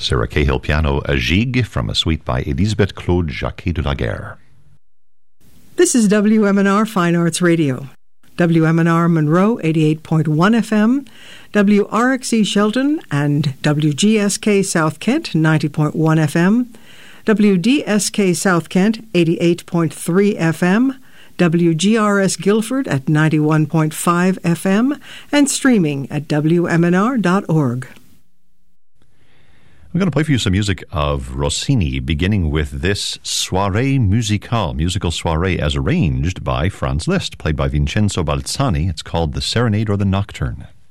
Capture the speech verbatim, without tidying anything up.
Sarah Cahill piano, a gigue from a suite by Elisabeth Claude Jacquet de la Guerre. This is W M N R Fine Arts Radio. W M N R Monroe, eighty-eight point one F M, W R X E Shelton and W G S K South Kent, ninety point one F M, W D S K South Kent, eighty-eight point three F M, W G R S Guilford at ninety-one point five F M, and streaming at W M N R dot org. I'm going to play for you some music of Rossini, beginning with this Soirée Musicale, musical soirée as arranged by Franz Liszt, played by Vincenzo Balzani. It's called The Serenade or the Nocturne.